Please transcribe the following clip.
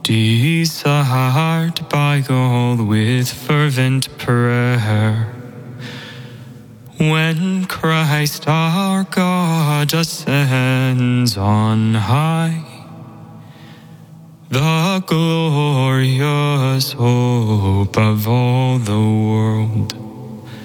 desired by all with fervent prayer. When Christ our God ascends on high, the glorious hope of all the world,